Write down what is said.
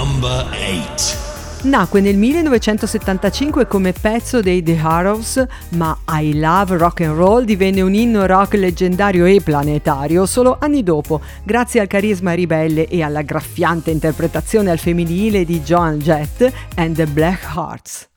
Number 8. Nacque nel 1975 come pezzo dei The Arrows, ma I Love Rock and Roll divenne un inno rock leggendario e planetario solo anni dopo, grazie al carisma ribelle e alla graffiante interpretazione al femminile di Joan Jett and the Black Hearts.